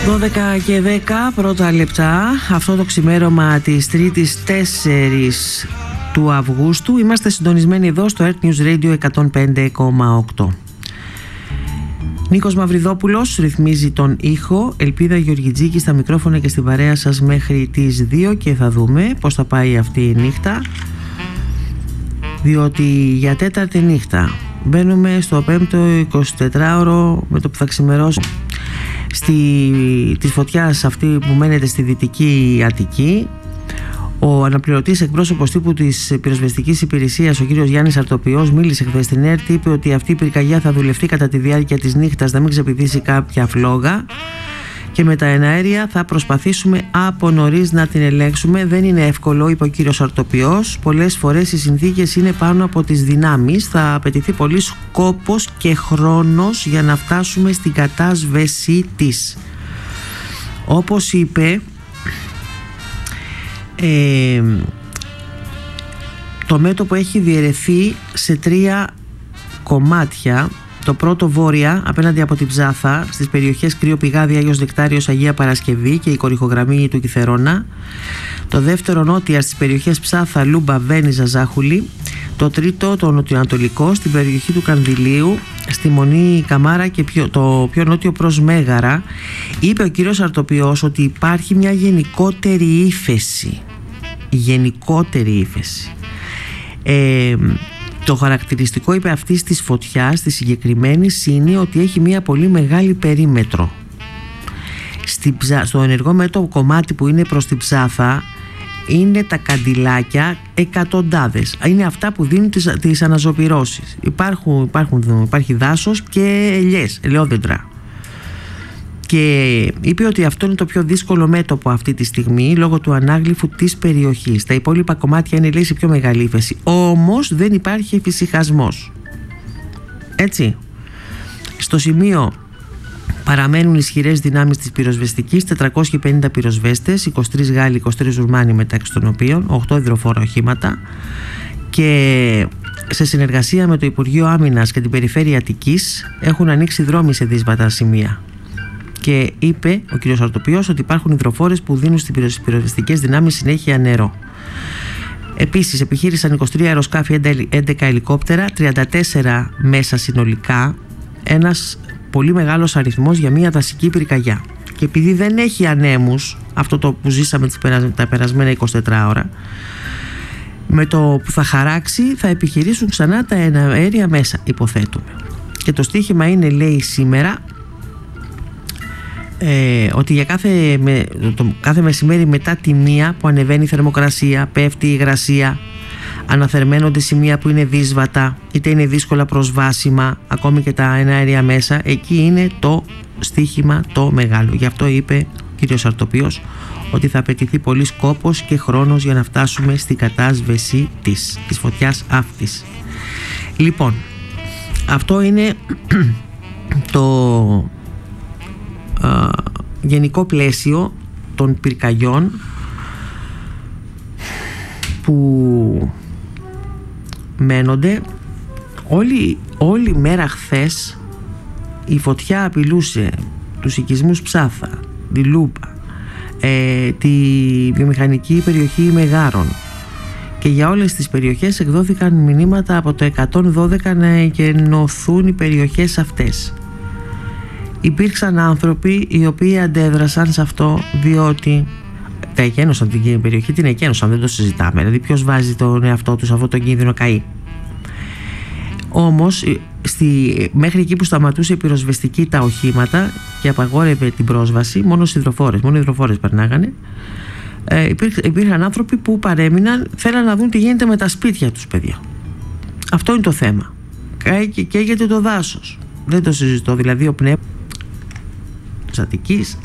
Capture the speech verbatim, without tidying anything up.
δώδεκα και δέκα πρώτα λεπτά, αυτό το ξημέρωμα της Τρίτης τέσσερις του Αυγούστου. Είμαστε συντονισμένοι εδώ στο Earth News Radio εκατόν πέντε κόμμα οκτώ. Νίκος Μαυριδόπουλος ρυθμίζει τον ήχο, Ελπίδα Γεωργιτζίκη στα μικρόφωνα και στην παρέα σας μέχρι τις δύο, και θα δούμε πώς θα πάει αυτή η νύχτα, διότι για τέταρτη νύχτα μπαίνουμε στο πέμπτο εικοσιτετράωρο με το που θα ξημερώσει στη, της φωτιάς αυτή που μένεται στη Δυτική Αττική. Ο αναπληρωτής εκπρόσωπος τύπου της πυροσβεστικής υπηρεσίας, ο κύριος Γιάννης Αρτοπιός, μίλησε χθες στην ΕΡΤ. Είπε ότι αυτή η πυρκαγιά θα δουλευτεί κατά τη διάρκεια της νύχτας, να μην ξεπηδήσει κάποια φλόγα, και με τα εναέρια θα προσπαθήσουμε από νωρίς να την ελέγξουμε. Δεν είναι εύκολο, είπε ο κύριος Αρτοπιός. Πολλές φορές οι συνθήκες είναι πάνω από τις δυνάμεις. Θα απαιτηθεί πολύς κόπος και χρόνος για να φτάσουμε στην κατάσβεση της. Όπως είπε, Ε, το μέτωπο έχει διαιρεθεί σε τρία κομμάτια. Το πρώτο βόρεια, απέναντι από την Ψάθα, στις περιοχές Κρύο Πηγάδι, Άγιος Νεκτάριος, Αγία Παρασκευή και η κορυχογραμμή του Κιθερώνα. Το δεύτερο νότια, στις περιοχές Ψάθα, Λούμπα, Βένιζα, Ζάχουλη. Το τρίτο, το νοτιοανατολικό, στην περιοχή του Κανδυλίου, στη Μονή Καμάρα και πιο, το πιο νότιο προς Μέγαρα. Είπε ο κύριος Αρτοπιός ότι υπάρχει μια γενικότερη ύφεση. Γενικότερη ύφεση. Ε, το χαρακτηριστικό, είπε, αυτής της φωτιάς, της συγκεκριμένης, είναι ότι έχει μια πολύ μεγάλη περίμετρο. Στη, στο ενεργό μέτωπο κομμάτι που είναι προς την Ψάθα είναι τα καντιλάκια εκατοντάδες. Είναι αυτά που δίνουν τις, τις αναζωπυρώσεις. Υπάρχουν, υπάρχουν, υπάρχει δάσος και ελιές, ελαιόδεντρα. Και είπε ότι αυτό είναι το πιο δύσκολο μέτωπο αυτή τη στιγμή λόγω του ανάγλυφου της περιοχής. Τα υπόλοιπα κομμάτια είναι, λέει, σε πιο μεγάλη ύφεση. Όμως δεν υπάρχει εφησυχασμός. Έτσι. Στο σημείο παραμένουν ισχυρές δυνάμεις της πυροσβεστικής, τετρακόσιοι πενήντα πυροσβέστες, είκοσι τρεις Γάλλοι, είκοσι τρεις Ρουμάνοι, μεταξύ των οποίων οκτώ υδροφόρα οχήματα, και σε συνεργασία με το Υπουργείο Άμυνας και την Περιφέρεια Αττικής έχουν ανοίξει δρόμοι σε δύσβατα σημεία. Και είπε ο κ. Αρτοπιός ότι υπάρχουν υδροφόρες που δίνουν στις πυροσβεστικές δυνάμεις συνέχεια νερό. Επίσης επιχείρησαν είκοσι τρία αεροσκάφη, έντεκα ελικόπτερα, τριάντα τέσσερα μέσα συνολικά, ένας πολύ μεγάλος αριθμός για μια δασική πυρκαγιά. Και επειδή δεν έχει ανέμους, αυτό το που ζήσαμε τα περασμένα εικοσιτέσσερα ώρα, με το που θα χαράξει θα επιχειρήσουν ξανά τα αέρια μέσα, υποθέτουμε. Και το στοίχημα είναι, λέει, σήμερα, ε, ότι για κάθε, με, το, κάθε μεσημέρι μετά τη μία που ανεβαίνει η θερμοκρασία, πέφτει η υγρασία, αναθερμαίνονται σημεία που είναι δύσβατα, είτε είναι δύσκολα προσβάσιμα, ακόμη και τα εναέρια μέσα, εκεί είναι το στοίχημα το μεγάλο. Γι' αυτό είπε ο κ. Αρτοπιός ότι θα απαιτηθεί πολύς κόπος και χρόνος για να φτάσουμε στην κατάσβεση της, της φωτιάς αυτής. Λοιπόν, αυτό είναι το α, γενικό πλαίσιο των πυρκαγιών που μένονται. Όλη, όλη μέρα χθες η φωτιά απειλούσε τους οικισμούς Ψάθα, τη Λούπα, ε, τη βιομηχανική περιοχή Μεγάρων, και για όλες τις περιοχές εκδόθηκαν μηνύματα από το εκατόν δώδεκα να εκενωθούν οι περιοχές αυτές. Υπήρξαν άνθρωποι οι οποίοι αντέδρασαν σε αυτό, διότι τα εκένωσαν την περιοχή, την εκένωσαν, δεν το συζητάμε. Δηλαδή, ποιος βάζει τον εαυτό του σε αυτό τον κίνδυνο καεί. Όμως, στη, μέχρι εκεί που σταματούσε η πυροσβεστική τα οχήματα και απαγόρευε την πρόσβαση, μόνο υδροφόρες, μόνο υδροφόρες περνάγανε. Ε, υπήρχ, υπήρχαν άνθρωποι που παρέμειναν, θέλαν να δουν τι γίνεται με τα σπίτια τους, παιδιά. Αυτό είναι το θέμα. Καίγεται το δάσος. Δεν το συζητώ. Δηλαδή, ο πνεύμος της Αττικής